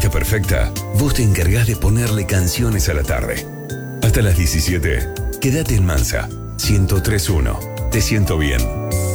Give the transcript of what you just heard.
está perfecta, vos te encargás de ponerle canciones a la tarde. Hasta las 17, quédate en Mansa, 103.1. Te siento bien.